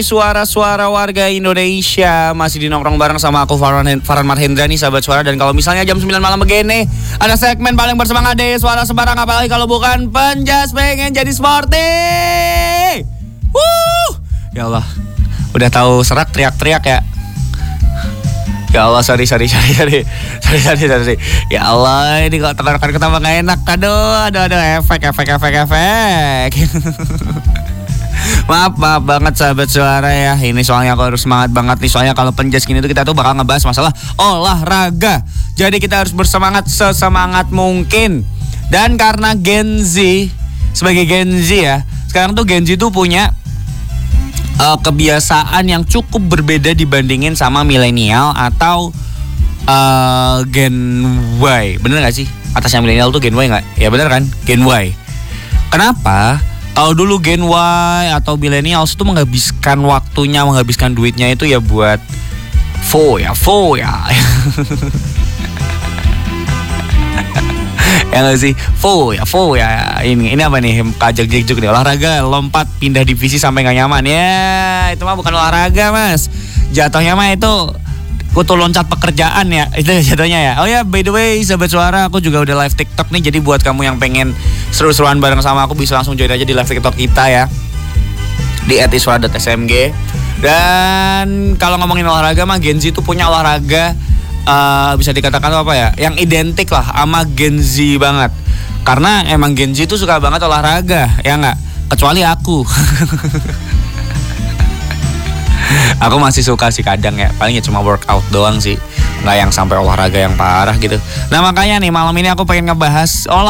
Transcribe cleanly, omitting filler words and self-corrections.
Suara-suara warga Indonesia masih di nongkrong bareng sama aku Farhan Marhendra nih sahabat suara. Dan kalau misalnya jam 9 malam begini ada segmen paling bersemangat deh Suara Sembarang, apalagi kalau bukan Penjas pengen jadi sporty. Ya Allah, udah tahu serak teriak-teriak ya. Ya Allah, sorry. Ya Allah, ini kok tekan-tekan ketambah gak enak. Aduh, efek. Maaf banget sahabat suara ya. Ini soalnya aku harus semangat banget nih. Soalnya kalau Penjas gini tuh kita tuh bakal ngebahas masalah olahraga. Jadi kita harus bersemangat sesemangat mungkin. Dan karena Gen Z, sebagai Gen Z ya, sekarang tuh Gen Z tuh punya kebiasaan yang cukup berbeda dibandingin sama milenial atau Gen Y. Bener gak sih? Atasnya milenial tuh Gen Y gak? Ya bener kan? Gen Y. Kenapa? Kalau dulu Gen Y atau millennials itu menghabiskan waktunya, menghabiskan duitnya itu ya buat fo ya. Ya nggak sih, fo ya. Ini apa nih? Kajak jekjuk nih, olahraga, lompat, pindah divisi sampai nggak nyaman ya. Itu mah bukan olahraga mas. Jatuhnya mah itu kutu loncat pekerjaan ya, itu jatuhnya ya. Oh ya, by the way sahabat suara, aku juga udah live TikTok nih. Jadi buat kamu yang pengen seru-seruan bareng sama aku bisa langsung join aja di live TikTok kita ya, di @iswara.smg. Dan kalau ngomongin olahraga mah Gen Z tuh punya olahraga bisa dikatakan apa ya, yang identik lah sama Gen Z banget. Karena emang Gen Z tuh suka banget olahraga, ya nggak? Kecuali aku. Aku masih suka sih kadang ya, palingnya cuma workout doang sih, nggak yang sampai olahraga yang parah gitu. Nah makanya nih malam ini aku pengen ngebahas